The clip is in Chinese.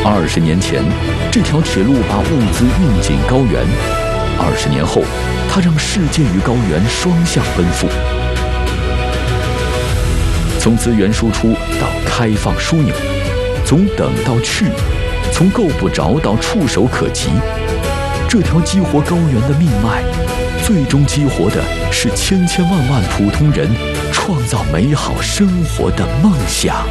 20年前，这条铁路把物资运进高原；20年后，它让世界与高原双向奔赴。从资源输出到开放枢纽，从等到去，从够不着到触手可及，这条激活高原的命脉，最终激活的是千千万万普通人创造美好生活的梦想。